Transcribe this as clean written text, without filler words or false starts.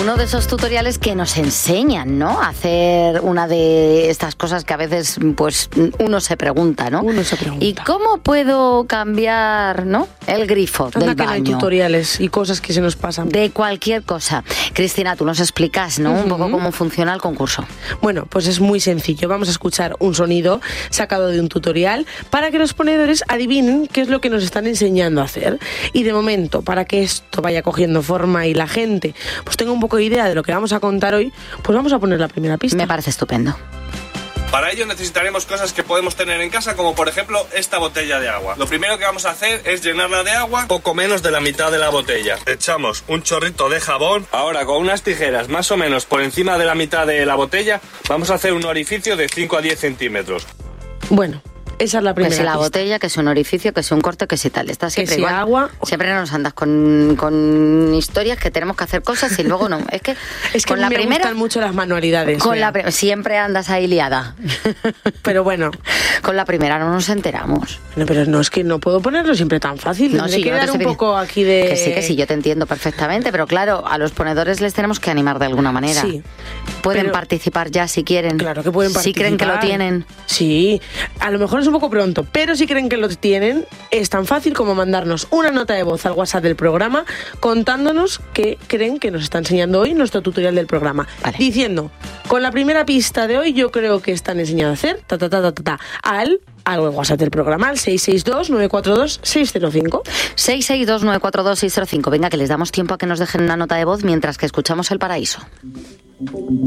uno de esos tutoriales que nos enseñan, ¿no? A hacer una de estas cosas que a veces, pues, uno se pregunta, ¿no? Uno se pregunta. ¿Y cómo puedo cambiar, ¿no? El grifo del baño? Hay tutoriales y cosas que se nos pasan. De cualquier cosa. Cristina, tú nos explicas, ¿no? Un poco cómo funciona el concurso. Bueno, pues es muy sencillo. Vamos a escuchar un sonido sacado de un tutorial para que los ponedores adivinen qué es lo que nos están enseñando a hacer. Y de momento, para que esto vaya cogiendo forma y la gente pues tenga un poco de idea de lo que vamos a contar hoy, pues vamos a poner la primera pista. Me parece estupendo. Para ello necesitaremos cosas que podemos tener en casa, como por ejemplo esta botella de agua. Lo primero que vamos a hacer es llenarla de agua, poco menos de la mitad de la botella. Echamos un chorrito de jabón. Ahora con unas tijeras más o menos por encima de la mitad de la botella vamos a hacer un orificio de 5 a 10 centímetros. Bueno, esa es la primera pista. Que si la pista. botella, que si un orificio, que si un corte, que si tal. Está siempre que si igual. Agua. Siempre nos andas con historias que tenemos que hacer cosas y luego no. Es que con la primera, me gustan mucho las manualidades. Siempre andas ahí liada. Pero bueno. Con la primera no nos enteramos. No, pero no, es que no puedo ponerlo siempre tan fácil. No, sí, que dar un poco aquí de... Que sí, yo te entiendo perfectamente. Pero claro, a los ponedores les tenemos que animar de alguna manera. Sí. Pueden participar ya si quieren. Claro que pueden participar. Si creen que lo tienen. Sí, a lo mejor es un poco pronto, pero si creen que lo tienen, es tan fácil como mandarnos una nota de voz al WhatsApp del programa contándonos qué creen que nos está enseñando hoy nuestro tutorial del programa. Vale. Diciendo, con la primera pista de hoy yo creo que están enseñando a hacer al WhatsApp del programa, al 662-942-605. 662-942-605. Venga, que les damos tiempo a que nos dejen una nota de voz mientras que escuchamos El Paraíso.